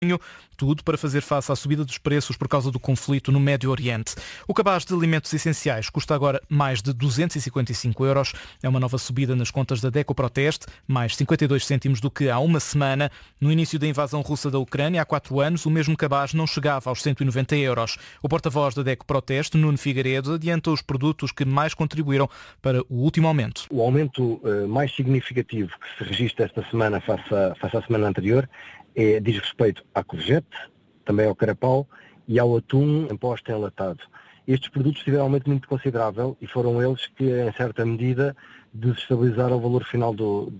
tudo para fazer face à subida dos preços por causa do conflito no Médio Oriente. O cabaz de alimentos essenciais custa agora mais de 255 euros. É uma nova subida nas contas da DECO Proteste, mais 52 cêntimos do que há uma semana. No início da invasão russa da Ucrânia, há 4 anos, o mesmo cabaz não chegava aos 190 euros. O porta-voz da DECO Proteste, Nuno Figueiredo, adianta os produtos que mais contribuíram para o último aumento. O aumento mais significativo que se registra esta semana face à semana anterior diz respeito à courgette, também ao carapau e ao atum em posta enlatado. Estes produtos tiveram um aumento muito considerável e foram eles que, em certa medida, desestabilizaram o valor final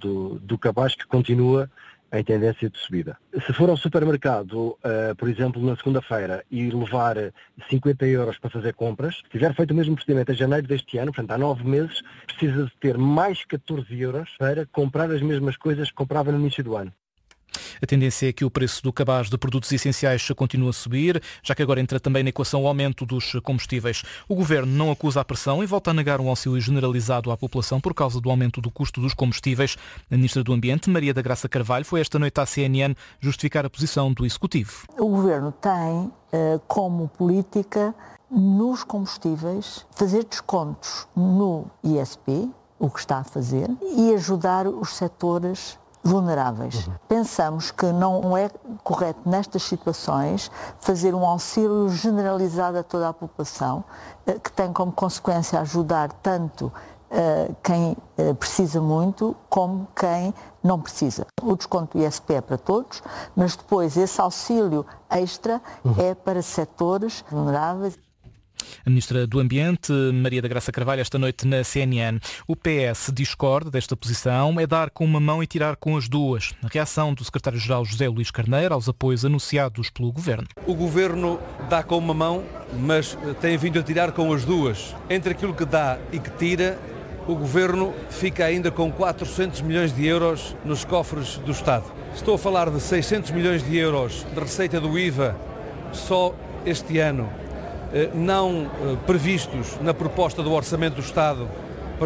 do cabaz, que continua em tendência de subida. Se for ao supermercado, por exemplo, na segunda-feira, e levar 50 euros para fazer compras, se tiver feito o mesmo procedimento em janeiro deste ano, portanto há 9 meses, precisa de ter mais 14 euros para comprar as mesmas coisas que comprava no início do ano. A tendência é que o preço do cabaz de produtos essenciais continue a subir, já que agora entra também na equação o aumento dos combustíveis. O Governo não acusa a pressão e volta a negar um auxílio generalizado à população por causa do aumento do custo dos combustíveis. A Ministra do Ambiente, Maria da Graça Carvalho, foi esta noite à CNN justificar a posição do Executivo. O Governo tem como política, nos combustíveis, fazer descontos no ISP, o que está a fazer, e ajudar os setores vulneráveis. Pensamos que não é correto nestas situações fazer um auxílio generalizado a toda a população, que tem como consequência ajudar tanto quem precisa muito como quem não precisa. O desconto do ISP é para todos, mas depois esse auxílio extra é para setores vulneráveis. A Ministra do Ambiente, Maria da Graça Carvalho, esta noite na CNN. O PS discorda desta posição, é dar com uma mão e tirar com as duas. A reação do Secretário-Geral José Luís Carneiro aos apoios anunciados pelo Governo. O Governo dá com uma mão, mas tem vindo a tirar com as duas. Entre aquilo que dá e que tira, o Governo fica ainda com 400 milhões de euros nos cofres do Estado. Estou a falar de 600 milhões de euros de receita do IVA só este ano, não previstos na proposta do Orçamento do Estado para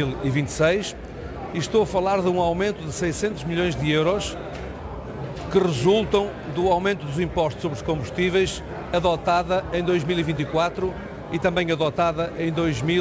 2026, e estou a falar de um aumento de 600 milhões de euros que resultam do aumento dos impostos sobre os combustíveis adotada em 2024 e também adotada em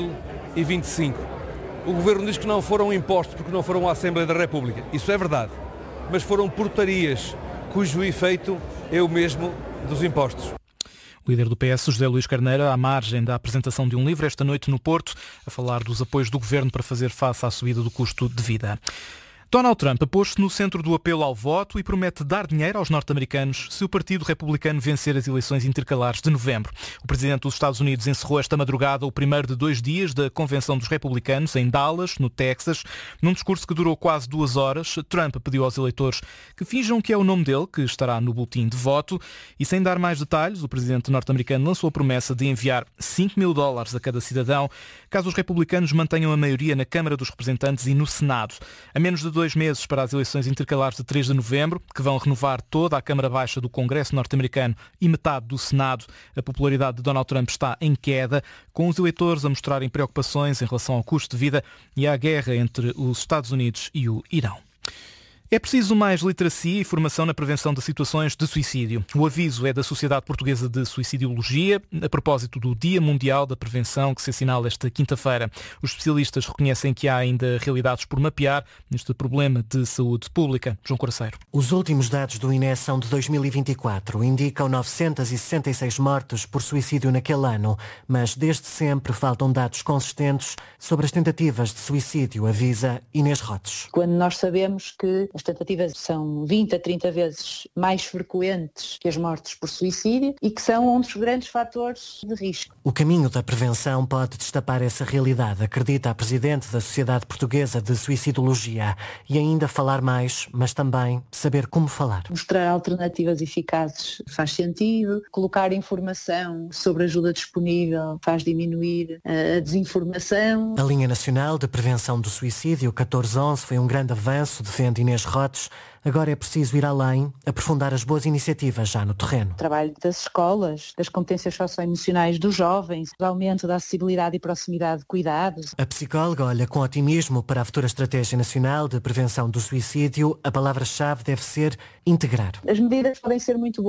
2025. O Governo diz que não foram impostos porque não foram à Assembleia da República. Isso é verdade, mas foram portarias cujo efeito é o mesmo dos impostos. O líder do PS, José Luís Carneiro, à margem da apresentação de um livro esta noite no Porto, a falar dos apoios do Governo para fazer face à subida do custo de vida. Donald Trump pôs-se no centro do apelo ao voto e promete dar dinheiro aos norte-americanos se o Partido Republicano vencer as eleições intercalares de novembro. O presidente dos Estados Unidos encerrou esta madrugada o primeiro de 2 dias da Convenção dos Republicanos em Dallas, no Texas. Num discurso que durou quase 2 horas, Trump pediu aos eleitores que finjam que é o nome dele que estará no boletim de voto e, sem dar mais detalhes, o presidente norte-americano lançou a promessa de enviar $5.000 a cada cidadão caso os republicanos mantenham a maioria na Câmara dos Representantes e no Senado. A menos de 2 meses para as eleições intercalares de 3 de novembro, que vão renovar toda a Câmara Baixa do Congresso norte-americano e metade do Senado, a popularidade de Donald Trump está em queda, com os eleitores a mostrarem preocupações em relação ao custo de vida e à guerra entre os Estados Unidos e o Irão. É preciso mais literacia e formação na prevenção de situações de suicídio. O aviso é da Sociedade Portuguesa de Suicidologia, a propósito do Dia Mundial da Prevenção, que se assinala esta quinta-feira. Os especialistas reconhecem que há ainda realidades por mapear neste problema de saúde pública. João Coraceiro. Os últimos dados do INE são de 2024. Indicam 966 mortes por suicídio naquele ano, mas desde sempre faltam dados consistentes sobre as tentativas de suicídio, avisa Inês Rotes. Quando nós sabemos que as tentativas são 20 a 30 vezes mais frequentes que as mortes por suicídio e que são um dos grandes fatores de risco. O caminho da prevenção pode destapar essa realidade, acredita a Presidente da Sociedade Portuguesa de Suicidologia. E ainda falar mais, mas também saber como falar. Mostrar alternativas eficazes faz sentido, colocar informação sobre ajuda disponível faz diminuir a desinformação. A Linha Nacional de Prevenção do Suicídio 1411 foi um grande avanço, defende Inês derrotes. Agora é preciso ir além, aprofundar as boas iniciativas já no terreno. O trabalho das escolas, das competências socioemocionais dos jovens, o aumento da acessibilidade e proximidade de cuidados. A psicóloga olha com otimismo para a futura Estratégia Nacional de Prevenção do Suicídio. A palavra-chave deve ser integrar. As medidas podem ser muito boas.